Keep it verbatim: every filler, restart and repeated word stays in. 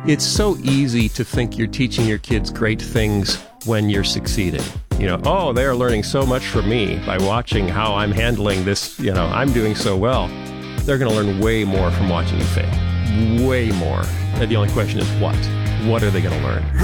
It's so easy to think you're teaching your kids great things when you're succeeding. You know, oh, they are learning so much from me by watching how I'm handling this, you know, I'm doing so well. They're going to learn way more from watching you fail. Way more. And the only question is what? What are they going to learn?